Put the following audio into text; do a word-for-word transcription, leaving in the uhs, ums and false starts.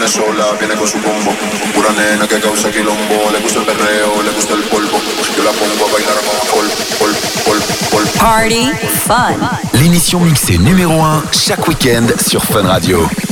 viene sola, viene con su combo. Pura nena que causa quilombo. Le gusta el perreo, le gusta el polvo. Yo la pongo a bailar como pol, pol, pol, pol. Party Fun. L'émission mixée numéro un chaque week-end sur Fun Radio.